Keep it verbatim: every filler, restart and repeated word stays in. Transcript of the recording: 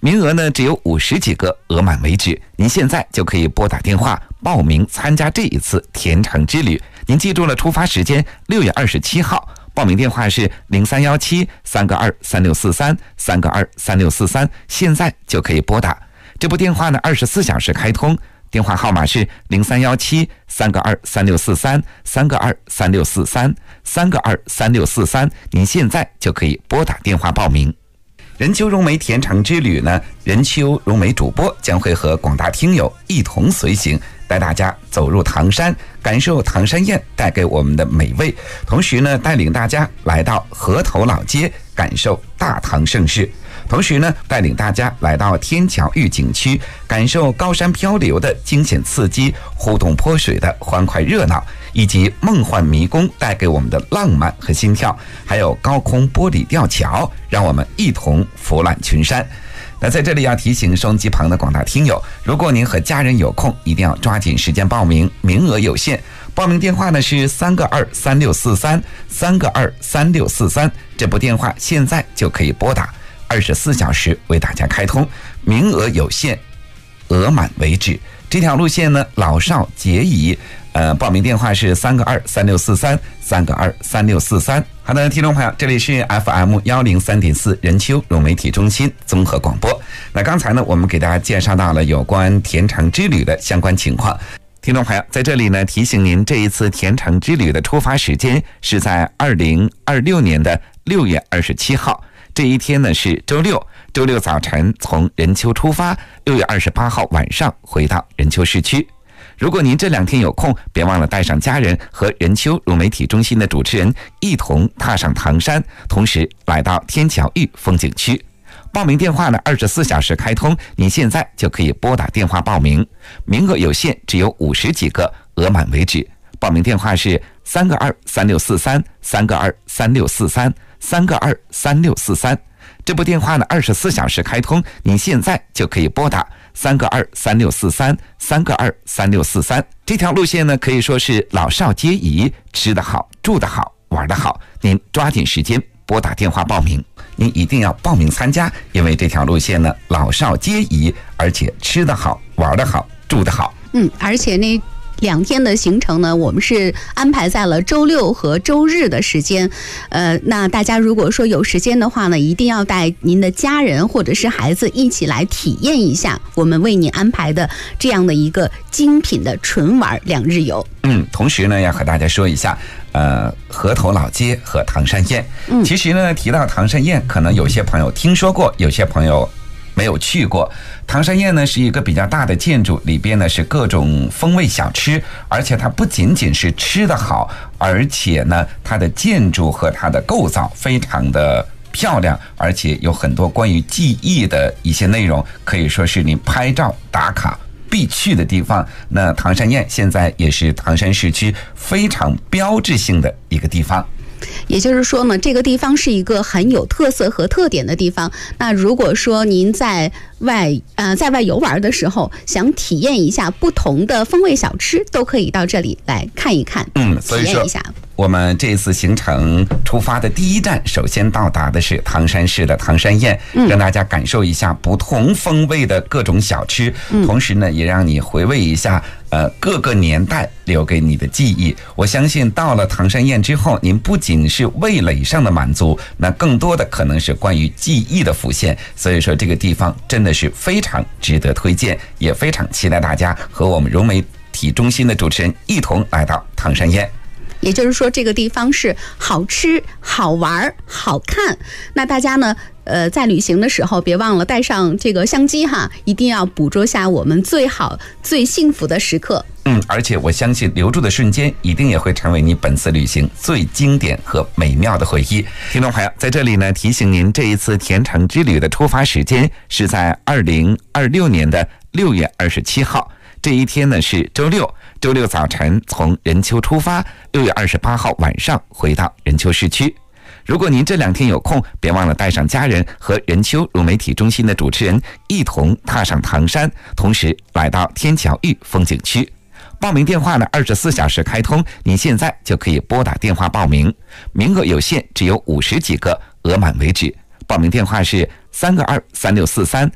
名额呢只有五十几个，额满为止。您现在就可以拨打电话报名参加这一次甜橙之旅。您记住了，出发时间六月二十七号，报名电话是零三幺七三个二三六四三三个二三六四三，现在就可以拨打。这部电话呢二十四小时开通，电话号码是零三幺七三个二三六四三三个二三六四三三个二三六四三，您现在就可以拨打电话报名。任丘荣梅甜橙之旅呢，任丘荣梅主播将会和广大听友一同随行，带大家走入唐山，感受唐山宴带给我们的美味，同时呢，带领大家来到河头老街，感受大唐盛世。同时呢，带领大家来到天桥峪景区，感受高山漂流的惊险刺激，互动泼水的欢快热闹，以及梦幻迷宫带给我们的浪漫和心跳，还有高空玻璃吊桥，让我们一同俯览群山。那在这里要提醒收音机旁的广大听友，如果您和家人有空，一定要抓紧时间报名，名额有限。报名电话呢是三个二三六四三三个二三六四三，这部电话现在就可以拨打，二十四小时为大家开通，名额有限，额满为止。这条路线呢老少皆宜，呃，报名电话是三个二三六四三三个二三六四三。好的，听众朋友，这里是 F M 一零三点四 任丘融媒体中心综合广播。那刚才呢，我们给大家介绍到了有关甜橙之旅的相关情况。听众朋友，在这里呢，提醒您，这一次甜橙之旅的出发时间是在二零二六年的六月二十七号。这一天呢是周六，周六早晨从任丘出发，六月二十八号晚上回到任丘市区。如果您这两天有空，别忘了带上家人和任丘融媒体中心的主持人一同踏上唐山，同时来到天桥峪风景区。报名电话呢二十四小时开通，您现在就可以拨打电话报名，名额有限，只有五十几个，额满为止。报名电话是三个二三六四三三个二三六四三三个二三六四三，这部电话呢二十四小时开通，您现在就可以拨打三个二三六四三三个二三六四三。这条路线呢可以说是老少皆宜，吃得好，住得好，玩得好。您抓紧时间拨打电话报名，您一定要报名参加，因为这条路线呢老少皆宜，而且吃得好，玩得好，住得好。 嗯，而且呢两天的行程呢，我们是安排在了周六和周日的时间。呃，那大家如果说有时间的话呢，一定要带您的家人或者是孩子一起来体验一下我们为您安排的这样的一个精品的纯玩两日游。 嗯，同时呢，要和大家说一下，呃，河头老街和唐山宴。 嗯， 其实呢，提到唐山宴，可能有些朋友听说过，有些朋友没有去过。唐山宴呢是一个比较大的建筑，里边呢是各种风味小吃，而且它不仅仅是吃得好，而且呢它的建筑和它的构造非常的漂亮，而且有很多关于记忆的一些内容，可以说是您拍照打卡必去的地方。那唐山宴现在也是唐山市区非常标志性的一个地方。 也就是说呢，这个地方是一个很有特色和特点的地方。那如果说您在外呃在外游玩的时候，想体验一下不同的风味小吃，都可以到这里来看一看， 嗯，所以说体验一下。 我们这次行程出发的第一站，首先到达的是唐山市的唐山宴， 嗯、 让大家感受一下不同风味的各种小吃， 嗯、 同时呢，也让你回味一下呃各个年代留给你的记忆。我相信到了唐山宴之后，您不仅是味蕾上的满足，那更多的可能是关于记忆的浮现。所以说，这个地方真的是非常值得推荐，也非常期待大家和我们融媒体中心的主持人一同来到唐山宴。 也就是说，这个地方是好吃、好玩、好看。那大家呢，呃，在旅行的时候，别忘了带上这个相机哈，一定要捕捉下我们最好、最幸福的时刻。 嗯，而且我相信留住的瞬间，一定也会成为你本次旅行最经典和美妙的回忆。听众朋友，在这里呢，提醒您，这一次甜橙之旅的出发时间是在二零二六年的六月二十七号。这一天呢是周六，周六早晨从任丘出发，六月二十八号晚上回到任丘市区。如果您这两天有空，别忘了带上家人和任丘融媒体中心的主持人一同踏上唐山，同时来到天桥峪风景区。报名电话呢二十四小时开通，您现在就可以拨打电话报名，名额有限，只有五十几个，额满为止。报名电话是三个二三六四三